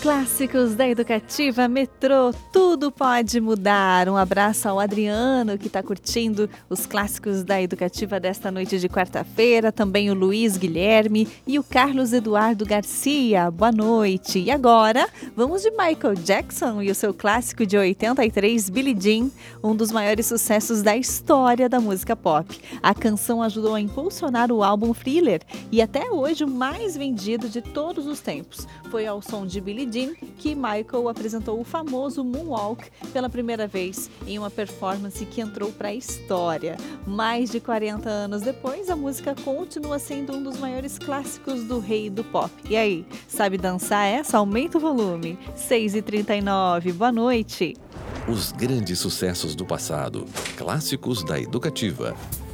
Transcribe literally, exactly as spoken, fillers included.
Clássicos da Educativa Metrô, tudo pode mudar. Um abraço ao Adriano, que está curtindo os clássicos da Educativa desta noite de quarta-feira. Também o Luiz Guilherme e o Carlos Eduardo Garcia. Boa noite. E agora, vamos de Michael Jackson e o seu clássico de oitenta e três, Billie Jean, um dos maiores sucessos da história da música pop. A canção ajudou a impulsionar o álbum Thriller e até hoje o mais vendido de todos os tempos. Foi ao som de Billie Jean que Michael apresentou o famoso Moonwalk pela primeira vez em uma performance que entrou para a história. Mais de quarenta anos depois, a música continua sendo um dos maiores clássicos do rei do pop. E aí, sabe dançar essa? Aumenta o volume. seis e trinta e nove, boa noite. Os grandes sucessos do passado, clássicos da Educativa.